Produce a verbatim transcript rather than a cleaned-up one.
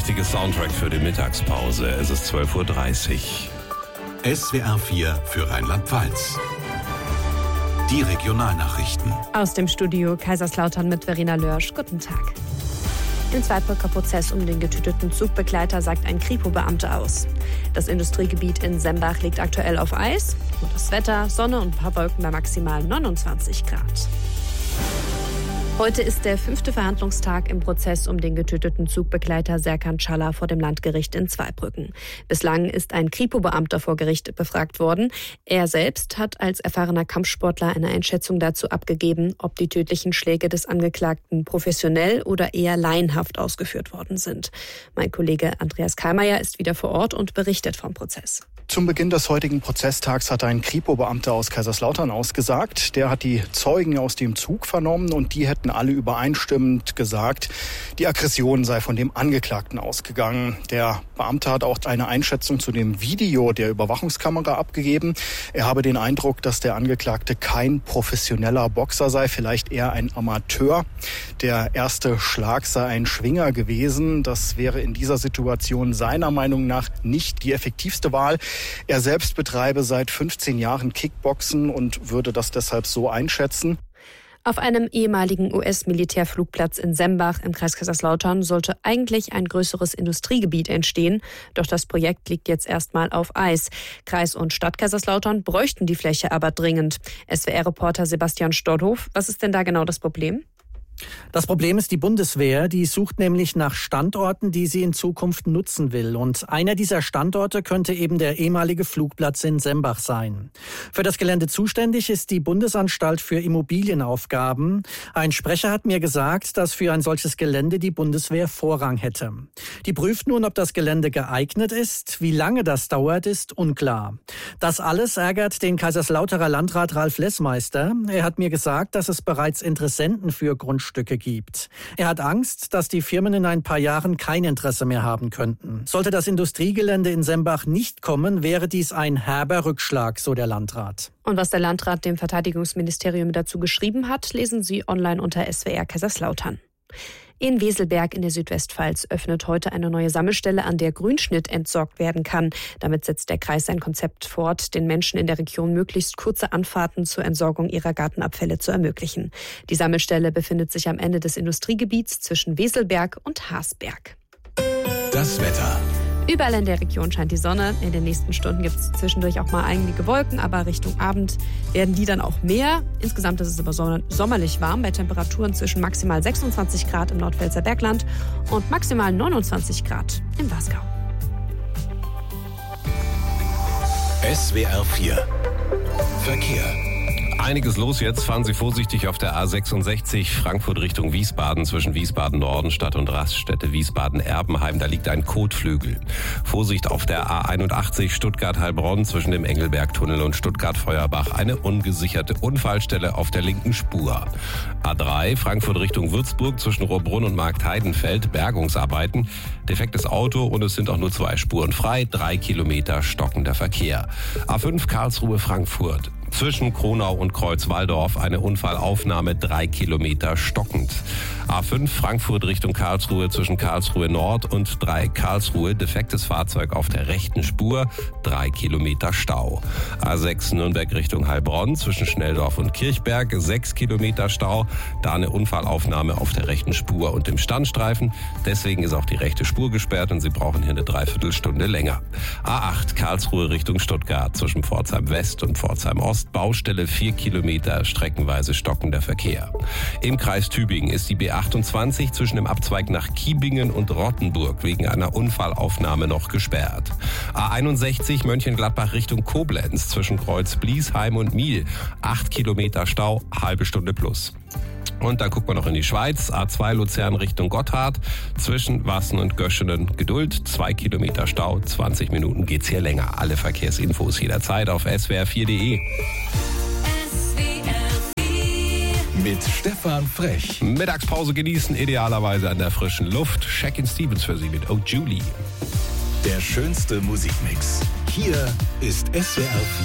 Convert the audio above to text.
richtige Soundtrack für die Mittagspause. Es ist zwölf Uhr dreißig. S W R vier für Rheinland-Pfalz. Die Regionalnachrichten. Aus dem Studio Kaiserslautern mit Verena Lörsch. Guten Tag. Im Zweibrücker Prozess um den getöteten Zugbegleiter sagt ein Kripo-Beamter aus. Das Industriegebiet in Sembach liegt aktuell auf Eis. Und das Wetter, Sonne und ein paar Wolken bei maximal neunundzwanzig Grad. Heute ist der fünfte Verhandlungstag im Prozess um den getöteten Zugbegleiter Serkan Çalhar vor dem Landgericht in Zweibrücken. Bislang ist ein Kripo-Beamter vor Gericht befragt worden. Er selbst hat als erfahrener Kampfsportler eine Einschätzung dazu abgegeben, ob die tödlichen Schläge des Angeklagten professionell oder eher laienhaft ausgeführt worden sind. Mein Kollege Andreas Kallmeier ist wieder vor Ort und berichtet vom Prozess. Zum Beginn des heutigen Prozesstags hat ein Kripo-Beamter aus Kaiserslautern ausgesagt. Der hat die Zeugen aus dem Zug vernommen und die hätten alle übereinstimmend gesagt, die Aggression sei von dem Angeklagten ausgegangen. Der Beamte hat auch eine Einschätzung zu dem Video der Überwachungskamera abgegeben. Er habe den Eindruck, dass der Angeklagte kein professioneller Boxer sei, vielleicht eher ein Amateur. Der erste Schlag sei ein Schwinger gewesen. Das wäre in dieser Situation seiner Meinung nach nicht die effektivste Wahl. Er selbst betreibe seit fünfzehn Jahren Kickboxen und würde das deshalb so einschätzen. Auf einem ehemaligen U S-Militärflugplatz in Sembach im Kreis Kaiserslautern sollte eigentlich ein größeres Industriegebiet entstehen. Doch das Projekt liegt jetzt erstmal auf Eis. Kreis und Stadt Kaiserslautern bräuchten die Fläche aber dringend. S W R-Reporter Sebastian Stotthof, was ist denn da genau das Problem? Das Problem ist die Bundeswehr, die sucht nämlich nach Standorten, die sie in Zukunft nutzen will. Und einer dieser Standorte könnte eben der ehemalige Flugplatz in Sembach sein. Für das Gelände zuständig ist die Bundesanstalt für Immobilienaufgaben. Ein Sprecher hat mir gesagt, dass für ein solches Gelände die Bundeswehr Vorrang hätte. Die prüft nun, ob das Gelände geeignet ist. Wie lange das dauert, ist unklar. Das alles ärgert den Kaiserslauterer Landrat Ralf Lessmeister. Er hat mir gesagt, dass es bereits Interessenten für Grundstücke Stücke gibt. Er hat Angst, dass die Firmen in ein paar Jahren kein Interesse mehr haben könnten. Sollte das Industriegelände in Sembach nicht kommen, wäre dies ein herber Rückschlag, so der Landrat. Und was der Landrat dem Verteidigungsministerium dazu geschrieben hat, lesen Sie online unter S W R Kaiserslautern. In Weselberg in der Südwestpfalz öffnet heute eine neue Sammelstelle, an der Grünschnitt entsorgt werden kann. Damit setzt der Kreis sein Konzept fort, den Menschen in der Region möglichst kurze Anfahrten zur Entsorgung ihrer Gartenabfälle zu ermöglichen. Die Sammelstelle befindet sich am Ende des Industriegebiets zwischen Weselberg und Haßberg. Das Wetter. Überall in der Region scheint die Sonne. In den nächsten Stunden gibt es zwischendurch auch mal einige Wolken, aber Richtung Abend werden die dann auch mehr. Insgesamt ist es aber sommerlich warm bei Temperaturen zwischen maximal sechsundzwanzig Grad im Nordpfälzer Bergland und maximal neunundzwanzig Grad im Wasgau. S W R vier Verkehr. Einiges los jetzt. Fahren Sie vorsichtig auf der A sechsundsechzig Frankfurt Richtung Wiesbaden zwischen Wiesbaden Norden, Stadt- und Raststätte Wiesbaden-Erbenheim. Da liegt ein Kotflügel. Vorsicht auf der A einundachtzig Stuttgart-Heilbronn zwischen dem Engelbergtunnel und Stuttgart-Feuerbach. Eine ungesicherte Unfallstelle auf der linken Spur. A drei Frankfurt Richtung Würzburg zwischen Rohrbrunn und Marktheidenfeld. Bergungsarbeiten. Defektes Auto und es sind auch nur zwei Spuren frei. Drei Kilometer stockender Verkehr. A fünf Karlsruhe-Frankfurt. Zwischen Kronau und Kreuzwaldorf eine Unfallaufnahme, drei Kilometer stockend. A fünf Frankfurt Richtung Karlsruhe zwischen Karlsruhe Nord und drei Karlsruhe. Defektes Fahrzeug auf der rechten Spur, drei Kilometer Stau. A sechs Nürnberg Richtung Heilbronn zwischen Schnelldorf und Kirchberg, sechs Kilometer Stau. Da eine Unfallaufnahme auf der rechten Spur und im Standstreifen. Deswegen ist auch die rechte Spur gesperrt und Sie brauchen hier eine Dreiviertelstunde länger. A acht Karlsruhe Richtung Stuttgart zwischen Pforzheim West und Pforzheim Ost. Baustelle vier Kilometer, streckenweise stockender Verkehr. Im Kreis Tübingen ist die B achtundzwanzig zwischen dem Abzweig nach Kiebingen und Rottenburg wegen einer Unfallaufnahme noch gesperrt. A einundsechzig Mönchengladbach Richtung Koblenz zwischen Kreuz Bliesheim und Miel. acht Kilometer Stau, halbe Stunde plus. Und dann guckt man noch in die Schweiz. A zwei Luzern Richtung Gotthard. Zwischen Wassen und Göschenen Geduld. Zwei Kilometer Stau. zwanzig Minuten geht's hier länger. Alle Verkehrsinfos jederzeit auf S W R vier punkt de. Mit Stefan Frech. Mittagspause genießen, idealerweise an der frischen Luft. Shakin' Stevens für Sie mit Oh Julie. Der schönste Musikmix. Hier ist S W R vier.